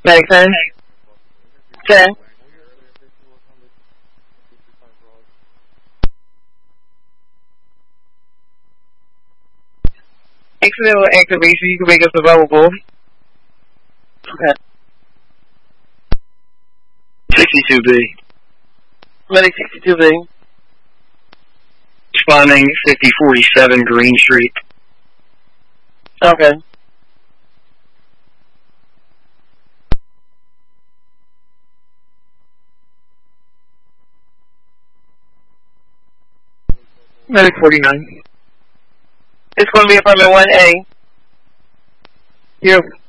Medic 10. 10. Accidental activation, you can make us available. Okay. 62B. Medic 62B. Responding 5047 Green Street. Okay. Medic 49. It's going to be apartment 1A. Yep.